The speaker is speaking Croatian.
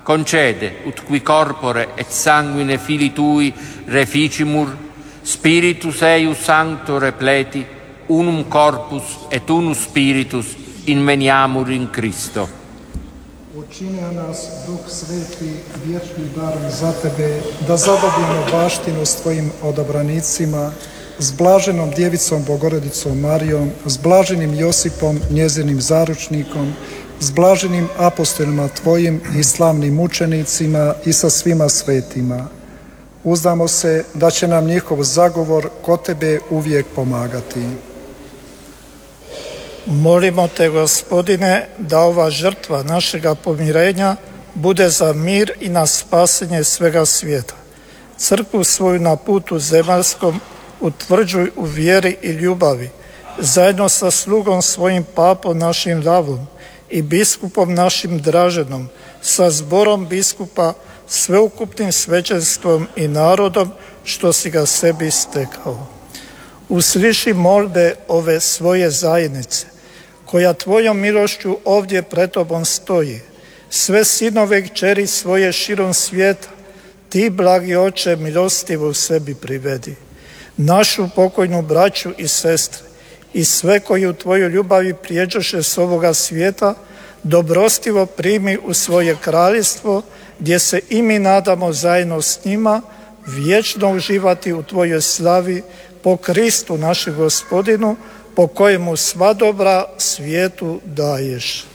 concede, ut qui corpore et sanguine Filii Tui reficimur, Spiritus eius Sancto repleti, unum corpus et unus Spiritus inveniamur in Christo. Učinio nas Duh Sveti vječnim darom za Tebe, da zadobijemo baštinu s Tvojim odabranicima, s blaženom Djevicom Bogorodicom Marijom, s blaženim Josipom, njezinim zaručnikom, s blaženim apostolima Tvojim i slavnim mučenicima i sa svima svetima. Uzdamo se da će nam njihov zagovor kod Tebe uvijek pomagati. Molimo Te, Gospodine, da ova žrtva našega pomirenja bude za mir i na spasenje svega svijeta. Crkvu svoju na putu zemaljskom utvrđuj u vjeri i ljubavi, zajedno sa slugom svojim papom našim Lavom i biskupom našim Draženom, sa zborom biskupa, sveukupnim svećenstvom i narodom što si ga sebi stekao. Usliši molbe ove svoje zajednice, koja Tvojom milošću ovdje pred Tobom stoji, sve sinove i kćeri svoje širom svijeta, Ti, blagi Oče, milostivo u sebi privedi. Našu pokojnu braću i sestre i sve koji u Tvojoj ljubavi prijeđoše s ovoga svijeta, dobrostivo primi u svoje kraljevstvo, gdje se i mi nadamo zajedno s njima vječno uživati u Tvojoj slavi po Kristu našem Gospodinu, po kojemu sva dobra svijetu daješ.